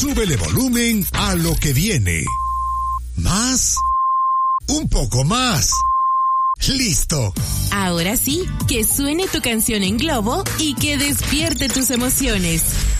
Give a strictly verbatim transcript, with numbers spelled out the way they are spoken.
súbele volumen a lo que viene. ¿Más? Un poco más. ¡Listo! Ahora sí, que suene tu canción en globo y que despierte tus emociones.